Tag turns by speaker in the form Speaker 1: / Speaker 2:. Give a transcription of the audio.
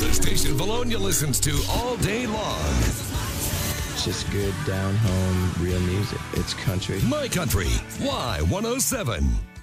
Speaker 1: The station Bologna listens to all day long.
Speaker 2: It's just good, down-home, real music. It's country.
Speaker 1: My Country, Y107.